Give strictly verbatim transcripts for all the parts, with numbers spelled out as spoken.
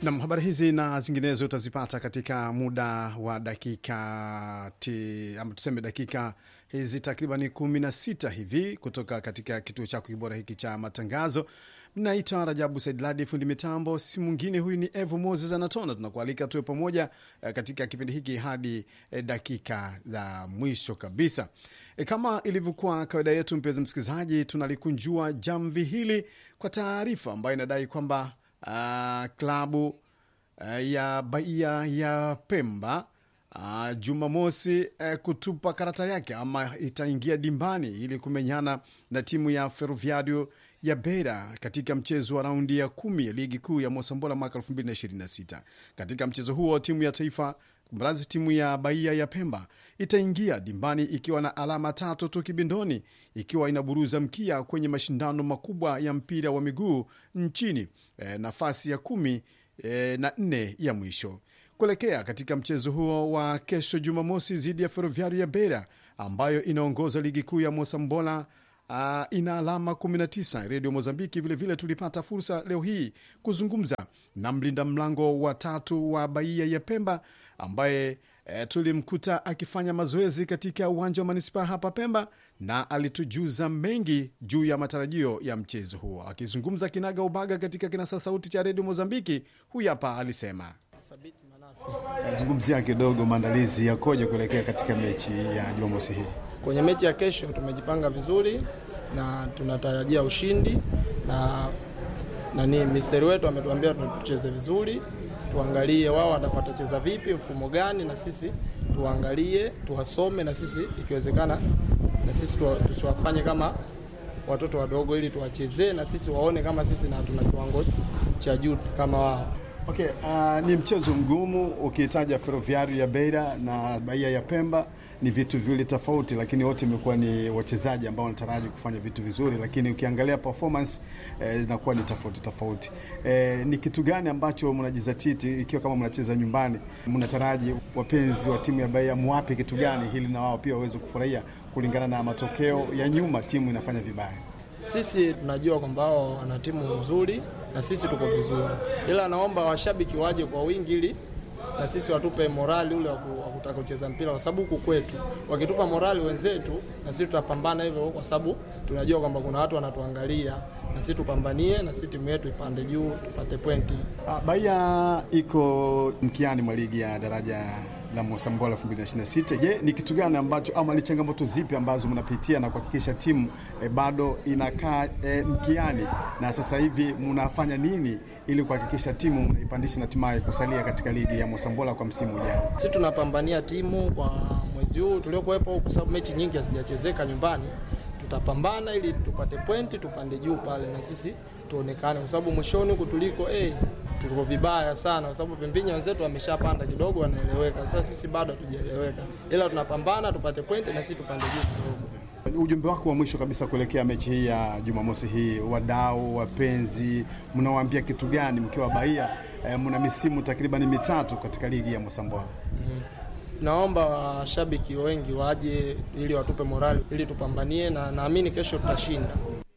Na habari hizi na zinginezo utazipata katika muda wa dakika ti, ama tuseme dakika hizi takribani kumi na sita hivi kutoka katika kituo chako kibora hiki cha matangazo. Naitwa Rajabu Saidladi, fundi mitambo si mwingine, huyu ni Evo Moses Anatona. Tunakualika tuwe pamoja katika kipindi hiki hadi dakika za mwisho kabisa. E, kama ilivyokuwa kawaida yetu, mpenzi msikilizaji, tunalikunjua jamvi hili kwa taarifa ambayo inadai kwamba Uh, klabu uh, ya Bahia ya Pemba uh, Jumamosi uh, kutupa karata yake ama itaingia dimbani ili kumenyana na timu ya Ferroviario ya Beira katika mchezo wa raundi ya kumi ya ligi kuu ya Mosambola mwaka elfu mbili ishirini na sita. Katika mchezo huo timu ya taifa Mrazi timu ya Bahia ya Pemba itaingia dimbani ikiwa na alama tatu tu kibindoni, ikiwa inaburuza mkia kwenye mashindano makubwa ya mpira wa miguu nchini, e, nafasi ya kumi e, na nne ya mwisho. Kuelekea katika mchezo huo wa kesho Jumamosi zidi ya Ferroviario ya Beira ambayo inaongoza ligi kuu ya Mosambola, Uh, ina alama kumi na tisa. Radio Mozambiki vile vile tulipata fursa leo hii kuzungumza na mlinda mlango wa tatu wa Bahia ya Pemba ambaye eh, tulimkuta akifanya mazoezi katika uwanja wa Manispaa hapa Pemba, na alitujuza mengi juu ya matarajio ya mchezo huo. Akizungumza kinaga ubaga katika kinasa sauti cha Radio Mozambiki, huyu hapa alisema. Sabiti Manafi. Zungumzia kidogo maandalizi yakoje kuelekea katika mechi ya Jumamosi hii. Kwenye mechi ya kesho tumejipanga vizuri na tunatarajia ushindi, na nani misteri wetu ametuambia tucheze vizuri, tuangalie wao watacheza vipi, mfumo gani, na sisi tuangalie, tuwasome, na sisi ikiwezekana na sisi tusiwafanye kama watoto wadogo, ili tuwachezee na sisi waone kama sisi na tuna kiwango cha juu kama wao. Okay, uh, ni mchezo mgumu ukitaja Ferroviario ya Beira na Bahia ya Pemba ni vitu viwili tofauti, lakini wote imekuwa ni wachezaji ambao wanataraji kufanya vitu vizuri, lakini ukiangalia performance eh, inakuwa ni tofauti tofauti. Eh, ni kitu gani ambacho mnajizatiti ikiwa kama mnacheza nyumbani, mnataraji wapenzi wa timu ya Bahia muwape kitu gani ili na wao pia waweze kufurahia kulingana na matokeo ya nyuma timu inafanya vibaya? Sisi tunajua kwamba wao wana timu nzuri na sisi tuko vizuri, ila naomba washabiki waje kwa wingi ili na sisi watupe morali ule wa kutaka kucheza mpira, kwa sababu huku kwetu wakitupa morali wenzetu na sisi tutapambana hivyo, kwa sababu tunajua kwamba kuna watu wanatuangalia, na sisi tupambanie na sisi timu yetu ipande juu tupate pointi. Bahia iko mkiani mwa ligi ya daraja la Mosambola elfu mbili ishirini na sita. Je, ni kitu gani ambacho ama ni changamoto zipi ambazo mnapitia na kuhakikisha timu e, bado inakaa e, mkiani, na sasa hivi mnafanya nini ili kuhakikisha timu mnaipandisha na hatimaye kusalia katika ligi ya Mosambola kwa msimu ujao? Sisi tunapambania timu kwa mwezi huu tuliokuepo, kwa sababu mechi nyingi hazijachezeka nyumbani. Tutapambana ili tupate pointi tupande juu pale na sisi tuonekane, kwa sababu mwishoni huko tuliko eh tuko vibaya sana, kwa sababu pembeni wenzetu wameshapanda kidogo wanaeleweka. Sasa sisi bado hatujaeleweka, ila tunapambana tupate pointi na sisi tupande juu kidogo. Ujumbe wako wa mwisho kabisa kuelekea mechi hii ya Jumamosi hii, wadau wapenzi, mnawaambia kitu gani mkiwa Bahia? E, mna misimu takriban mitatu katika ligi ya Mosambola. Mm-hmm. Naomba washabiki wengi waje ili watupe morali ili tupambanie, na naamini kesho tutashinda.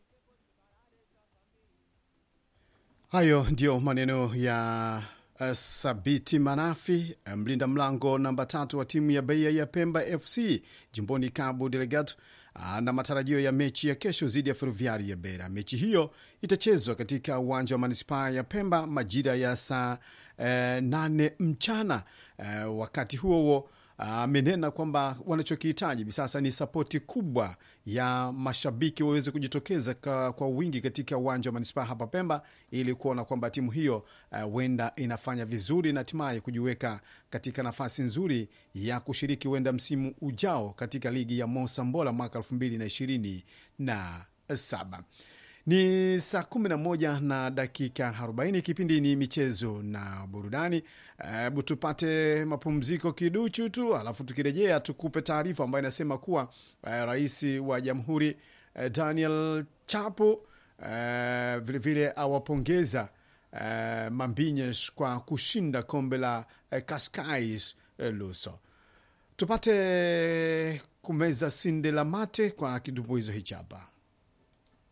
Hayo ndio maneno ya uh, Sabiti Manafi, mlinda mlango namba tatu wa timu ya Bahia ya Pemba F C jimboni Cabo Delgado, uh, na matarajio ya mechi ya kesho zidi ya Ferroviario ya Beira. Mechi hiyo itachezwa katika uwanja wa Manispaa ya Pemba majira ya saa uh, nane mchana. Uh, wakati huo huo amenena uh, kwamba wanachokihitaji sasa ni sapoti kubwa ya mashabiki waweze kujitokeza ka, kwa wingi katika uwanja wa Manispaa hapa Pemba, ili kuona kwamba timu hiyo huenda uh, inafanya vizuri na hatimaye kujiweka katika nafasi nzuri ya kushiriki huenda msimu ujao katika ligi ya Mosambola mwaka elfu mbili ishirini na saba. Ni saa kumi na moja na dakika arobaini. Kipindi ni michezo na burudani. Hebu uh, tupate mapumziko kiduchu tu, alafu tukirejea tukupe taarifa ambayo inasema kuwa uh, rais wa jamhuri uh, Daniel Chapo uh, vile vile awapongeza uh, Mambinhas kwa kushinda kombe la uh, Cascais uh, Luso. Tupate kumeza sinde la mate kwa kidumbuizo hichi hapa.